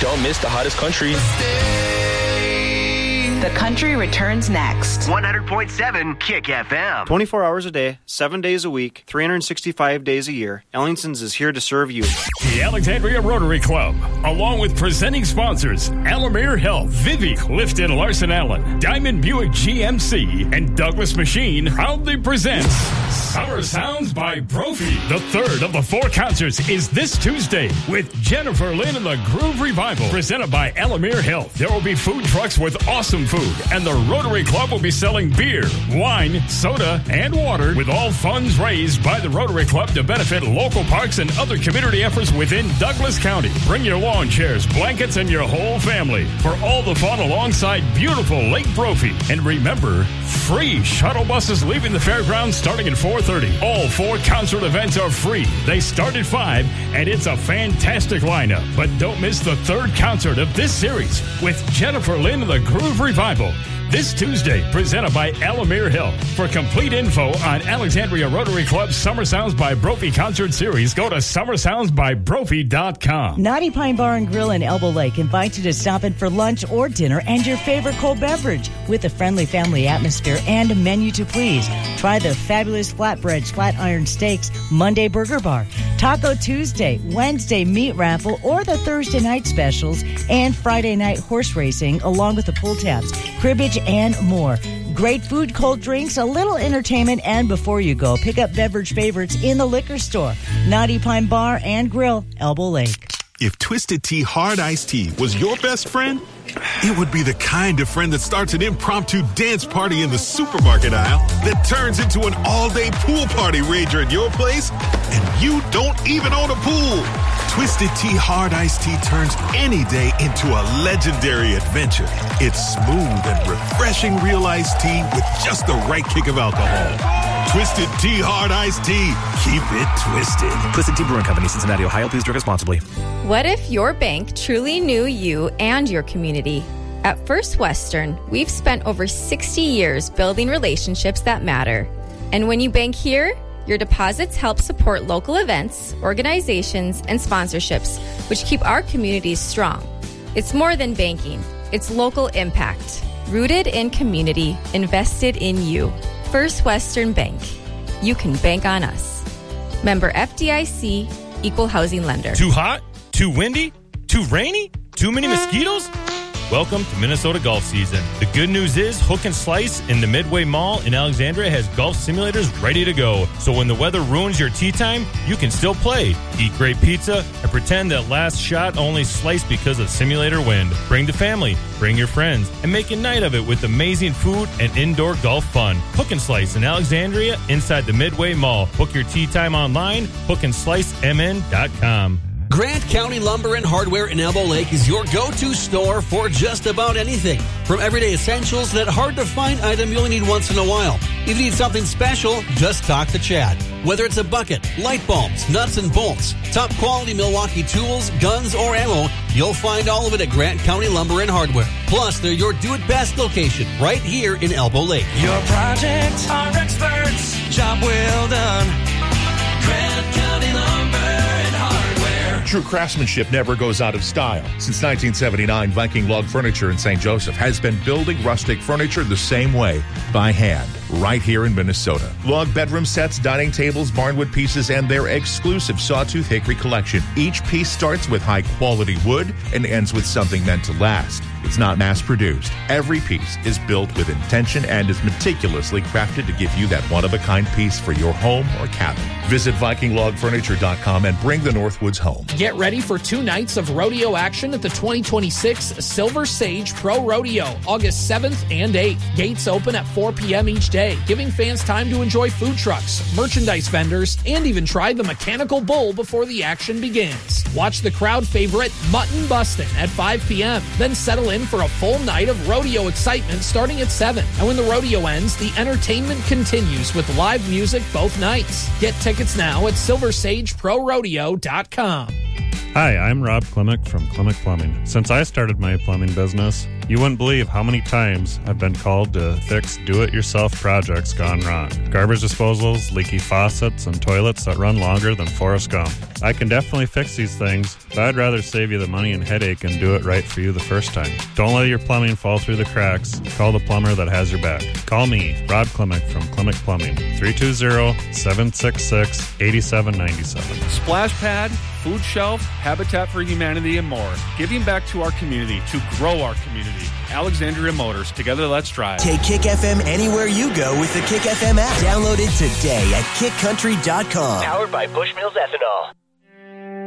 Don't miss the hottest country. The country returns next. 100.7 Kick FM. 24 hours a day, 7 days a week, 365 days a year. Ellington's is here to serve you. The Alexandria Rotary Club, along with presenting sponsors Alamere Health, Vivi Clifton Larson Allen, Diamond Buick GMC, and Douglas Machine, proudly presents Summer Sounds by Brophy. The third of the 4 concerts is this Tuesday with Jennifer Lynn and the Groove Revival, presented by Alamere Health. There will be food trucks with awesome food, and the Rotary Club will be selling beer, wine, soda, and water, with all funds raised by the Rotary Club to benefit local parks and other community efforts within Douglas County. Bring your lawn chairs, blankets, and your whole family for all the fun alongside beautiful Lake Brophy. And remember, free shuttle buses leaving the fairgrounds starting at 4:30. All 4 concert events are free. They start at 5, and it's a fantastic lineup. But don't miss the 3rd concert of this series with Jennifer Lynn and the Groove Revival. This Tuesday, presented by Alamere Health. For complete info on Alexandria Rotary Club's Summer Sounds by Brophy concert series, go to summersoundsbybrophy.com. Knotty Pine Bar and Grill in Elbow Lake invites you to stop in for lunch or dinner and your favorite cold beverage with a friendly family atmosphere and a menu to please. Try the fabulous flatbreads, flat iron steaks, Monday burger bar, Taco Tuesday, Wednesday meat raffle, or the Thursday night specials, and Friday night horse racing, along with the pull tabs, cribbage, and more. Great food, cold drinks, a little entertainment, and before you go, pick up beverage favorites in the liquor store. Knotty Pine Bar and Grill, Elbow Lake. If Twisted Tea Hard Iced Tea was your best friend, it would be the kind of friend that starts an impromptu dance party in the supermarket aisle that turns into an all-day pool party rager at your place, and you don't even own a pool. Twisted Tea Hard Iced Tea turns any day into a legendary adventure. It's smooth and refreshing real iced tea with just the right kick of alcohol. Twisted Tea Hard Iced Tea. Keep it twisted. Twisted Tea Brewing Company, Cincinnati, Ohio. Please drink responsibly. What if your bank truly knew you and your community? At First Western, we've spent over 60 years building relationships that matter. And when you bank here, your deposits help support local events, organizations, and sponsorships, which keep our communities strong. It's more than banking. It's local impact. Rooted in community, invested in you. First Western Bank. You can bank on us. Member FDIC, Equal Housing Lender. Too hot? Too windy? Too rainy? Too many mosquitoes? Welcome to Minnesota golf season. The good news is Hook and Slice in the Midway Mall in Alexandria has golf simulators ready to go. So when the weather ruins your tee time, you can still play, eat great pizza, and pretend that last shot only sliced because of simulator wind. Bring the family, bring your friends, and make a night of it with amazing food and indoor golf fun. Hook and Slice in Alexandria inside the Midway Mall. Book your tee time online, hookandslicemn.com. Grant County Lumber and Hardware in Elbow Lake is your go-to store for just about anything. From everyday essentials to that hard-to-find item you only need once in a while. If you need something special, just talk to Chad. Whether it's a bucket, light bulbs, nuts and bolts, top-quality Milwaukee tools, guns, or ammo, you'll find all of it at Grant County Lumber and Hardware. Plus, they're your do-it-best location right here in Elbow Lake. Your projects are experts. Job well done. Grant County Lumber and Hardware. True craftsmanship never goes out of style. Since 1979, Viking Log Furniture in St. Joseph has been building rustic furniture the same way, by hand, right here in Minnesota. Log bedroom sets, dining tables, barnwood pieces, and their exclusive Sawtooth Hickory collection. Each piece starts with high-quality wood and ends with something meant to last. It's not mass-produced. Every piece is built with intention and is meticulously crafted to give you that one-of-a-kind piece for your home or cabin. Visit VikingLogFurniture.com and bring the Northwoods home. Get ready for 2 nights of rodeo action at the 2026 Silver Sage Pro Rodeo, August 7th and 8th. Gates open at 4 p.m. each day, giving fans time to enjoy food trucks, merchandise vendors, and even try the mechanical bull before the action begins. Watch the crowd favorite Mutton Bustin' at 5 p.m., then settle in for a full night of rodeo excitement starting at 7. And when the rodeo ends, the entertainment continues with live music both nights. Get tickets now at SilverSageProRodeo.com. Hi, I'm Rob Klimek from Klimek Plumbing. Since I started my plumbing business, you wouldn't believe how many times I've been called to fix do-it-yourself projects gone wrong. Garbage disposals, leaky faucets, and toilets that run longer than Forrest Gump. I can definitely fix these things, but I'd rather save you the money and headache and do it right for you the first time. Don't let your plumbing fall through the cracks. Call the plumber that has your back. Call me, Rob Klimek from Klimek Plumbing, 320-766-8797. Splash pad, food shelf, Habitat for Humanity, and more. Giving back to our community to grow our community. Alexandria Motors. Together, let's drive. Take Kick FM anywhere you go with the Kick FM app. Download it today at kickcountry.com. Powered by Bushmills Ethanol.